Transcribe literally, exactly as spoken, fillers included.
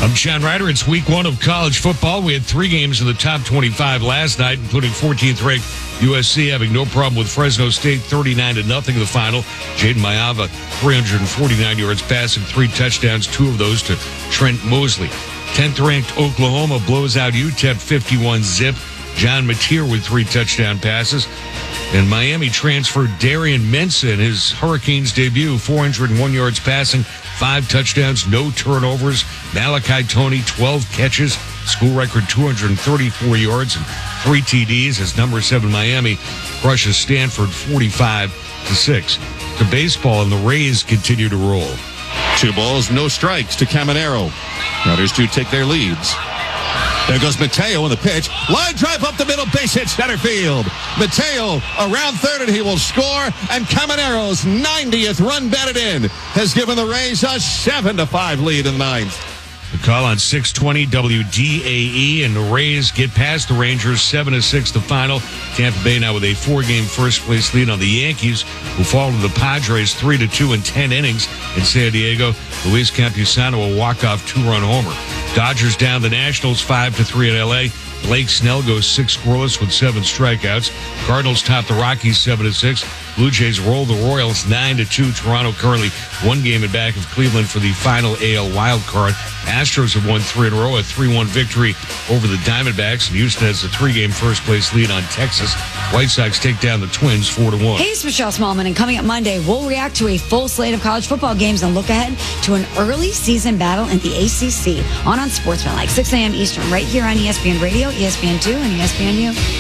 I'm John Ryder. It's week one of college football. We had three games in the top twenty-five last night, including fourteenth-ranked U S C having no problem with Fresno State, thirty-nine to nothing in the final. Jaden Mayava, three hundred forty-nine yards passing, three touchdowns, two of those to Trent Mosley. tenth-ranked Oklahoma blows out U T E P fifty-one zip. John Mateer with three touchdown passes. And Miami transfer Darian Mensah in his Hurricanes debut, four hundred one yards passing, five touchdowns, no turnovers. Malachi Toney, twelve catches, school record two hundred thirty-four yards and three T Ds as number seven Miami crushes Stanford forty-five to six. To baseball, and the Rays continue to roll. Two balls, no strikes to Caminero. Others two take their leads. There goes Mateo on the pitch. Line drive up the middle, base hit center field. Mateo around third, and he will score. And Caminero's ninetieth run batted in has given the Rays a seven to five lead in the ninth. The call on six twenty W D A E, and the Rays get past the Rangers seven to six the final. Tampa Bay now with a four-game first-place lead on the Yankees, who fall to the Padres three to two in ten innings in San Diego. Luis Campusano a walk-off two-run homer. Dodgers down the Nationals five to three in L A. Blake Snell goes six scoreless with seven strikeouts. Cardinals top the Rockies seven to six. Blue Jays roll the Royals nine to two. Toronto currently one game in back of Cleveland for the final A L wild card. Astros have won three in a row, a three one victory over the Diamondbacks. And Houston has a three-game first-place lead on Texas. White Sox take down the Twins four to one. Hey, it's Michelle Smallman, and coming up Monday, we'll react to a full slate of college football games and look ahead to an early season battle in the A C C on Unsportsmanlike, six a.m. Eastern, right here on E S P N Radio, E S P N two, and E S P N U.